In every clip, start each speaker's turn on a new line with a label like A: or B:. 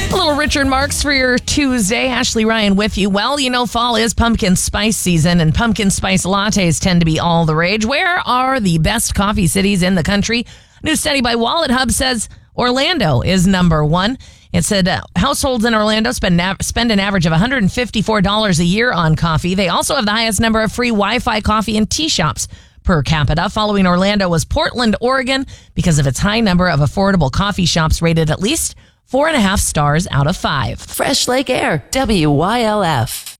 A: A little Richard Marks for your Tuesday. Ashley Ryan with you. Well, you know, fall is pumpkin spice season, and pumpkin spice lattes tend to be all the rage. Where are the best coffee cities in the country? A new study by Wallet Hub says Orlando is number one. It said households in Orlando spend an average of $154 a year on coffee. They also have the highest number of free Wi-Fi coffee and tea shops per capita. Following Orlando was Portland, Oregon, because of its high number of affordable coffee shops rated at least 4.5 stars out of 5.
B: Fresh Lake Air, WYLF.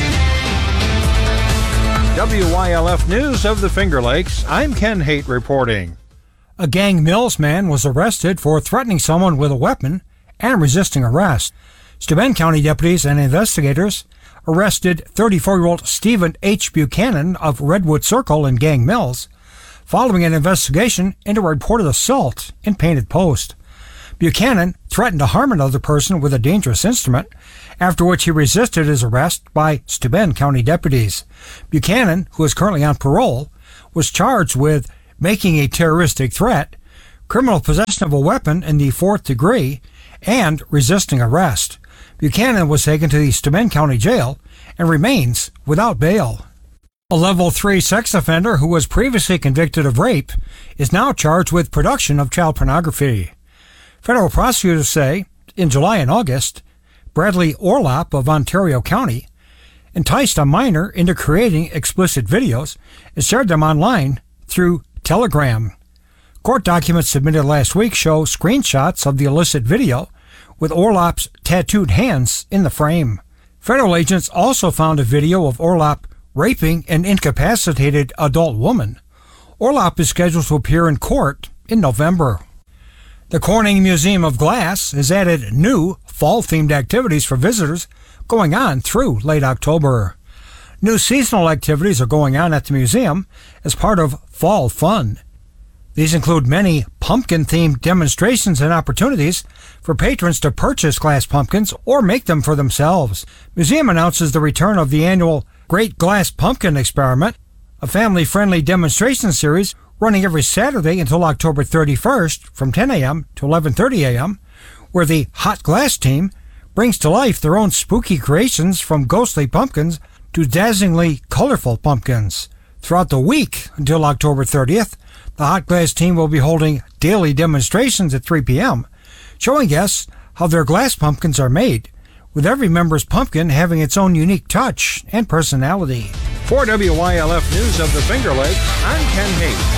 C: WYLF News of the Finger Lakes. I'm Ken Haight reporting.
D: A Gang Mills man was arrested for threatening someone with a weapon and resisting arrest. Steuben County deputies and investigators arrested 34-year-old Stephen H. Buchanan of Redwood Circle in Gang Mills following an investigation into a reported assault in Painted Post. Buchanan threatened to harm another person with a dangerous instrument, after which he resisted his arrest by Steuben County deputies. Buchanan, who is currently on parole, was charged with making a terroristic threat, criminal possession of a weapon in the 4th degree, and resisting arrest. Buchanan was taken to the Steuben County Jail and remains without bail. A Level 3 sex offender who was previously convicted of rape is now charged with production of child pornography. Federal prosecutors say, in July and August, Bradley Orlop of Ontario County enticed a minor into creating explicit videos and shared them online through Telegram. Court documents submitted last week show screenshots of the illicit video with Orlop's tattooed hands in the frame. Federal agents also found a video of Orlop raping an incapacitated adult woman. Orlop is scheduled to appear in court in November. The Corning Museum of Glass has added new fall-themed activities for visitors going on through late October. New seasonal activities are going on at the museum as part of Fall Fun. These include many pumpkin-themed demonstrations and opportunities for patrons to purchase glass pumpkins or make them for themselves. Museum announces the return of the annual Great Glass Pumpkin Experiment, a family-friendly demonstration series running every Saturday until October 31st from 10 a.m. to 11:30 a.m., where the Hot Glass team brings to life their own spooky creations from ghostly pumpkins to dazzlingly colorful pumpkins. Throughout the week until October 30th, the Hot Glass team will be holding daily demonstrations at 3 p.m., showing guests how their glass pumpkins are made, with every member's pumpkin having its own unique touch and personality.
C: For WYLF News of the Finger Lakes, I'm Ken Haight.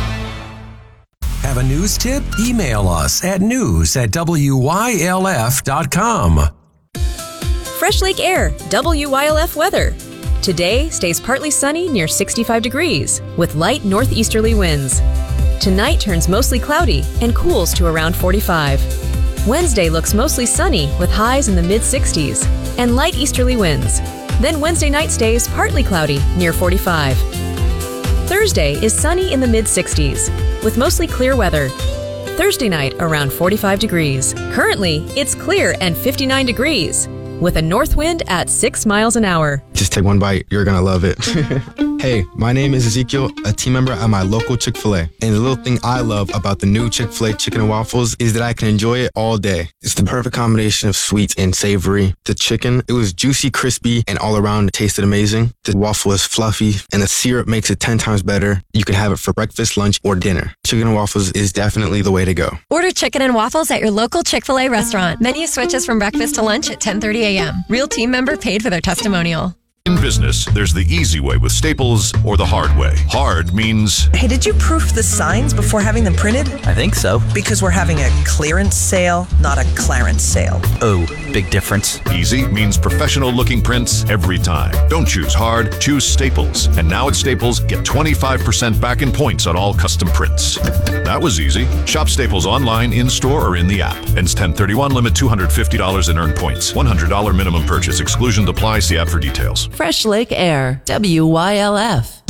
E: Have a news tip? Email us at news@wylf.com.
F: Fresh Lake Air, WYLF weather. Today stays partly sunny near 65 degrees with light northeasterly winds. Tonight turns mostly cloudy and cools to around 45. Wednesday looks mostly sunny with highs in the mid-60s and light easterly winds. Then Wednesday night stays partly cloudy near 45. Thursday is sunny in the mid-60s with mostly clear weather. Thursday night around 45 degrees. Currently, it's clear and 59 degrees with a north wind at 6 miles an hour.
G: Just take one bite. You're going to love it. Hey, my name is Ezekiel, a team member at my local Chick-fil-A. And the little thing I love about the new Chick-fil-A chicken and waffles is that I can enjoy it all day. It's the perfect combination of sweet and savory. The chicken, it was juicy, crispy, and all around it tasted amazing. The waffle is fluffy, and the syrup makes it 10 times better. You can have it for breakfast, lunch, or dinner. Chicken and waffles is definitely the way to go.
H: Order chicken and waffles at your local Chick-fil-A restaurant. Menu switches from breakfast to lunch at 10:30 a.m. Real team member paid for their testimonial.
I: In business, there's the easy way with Staples or the hard way. Hard means...
J: Hey, did you proof the signs before having them printed?
K: I think so.
J: Because we're having a clearance sale, not a Clarence sale.
K: Oh, big difference.
I: Easy means professional-looking prints every time. Don't choose hard, choose Staples. And now at Staples, get 25% back in points on all custom prints. That was easy. Shop Staples online, in-store, or in the app. Ends 10/31, limit $250 in earned points. $100 minimum purchase. Exclusion applies. See app for details.
B: Fresh Lake Air, WYLF.